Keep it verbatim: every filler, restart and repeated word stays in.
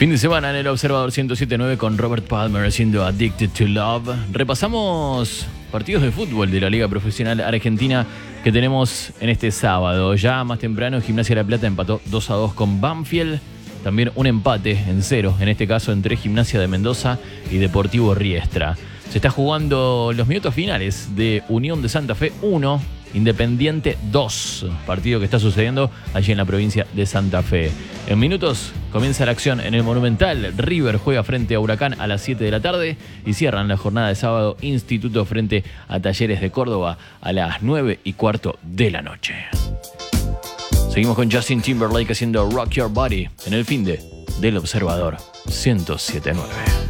Fin de semana en el Observador ciento siete punto nueve con Robert Palmer haciendo Addicted to Love. Repasamos partidos de fútbol de la Liga Profesional Argentina que tenemos en este sábado. Ya más temprano, Gimnasia de La Plata empató dos a dos con Banfield. También un empate en cero, en este caso entre Gimnasia de Mendoza y Deportivo Riestra. Se está jugando los minutos finales de Unión de Santa Fe uno, Independiente dos, partido que está sucediendo allí en la provincia de Santa Fe. En minutos comienza la acción en el Monumental. River juega frente a Huracán a las siete de la tarde y cierran la jornada de sábado Instituto frente a Talleres de Córdoba a las nueve y cuarto de la noche. Seguimos con Justin Timberlake haciendo Rock Your Body en el finde del Observador ciento siete punto nueve.